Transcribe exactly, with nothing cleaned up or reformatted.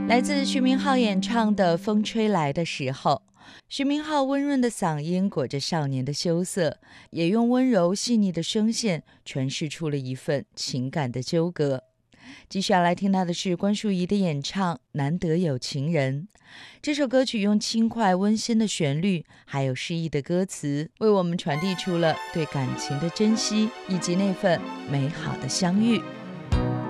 来自徐明浩演唱的《风吹来的时候》。徐明浩温润的嗓音裹着少年的羞涩，也用温柔细腻的声线诠释出了一份情感的纠葛。继续要来听到的是关淑怡的演唱《难得有情人》。这首歌曲用轻快温馨的旋律还有诗意的歌词，为我们传递出了对感情的珍惜以及那份美好的相遇。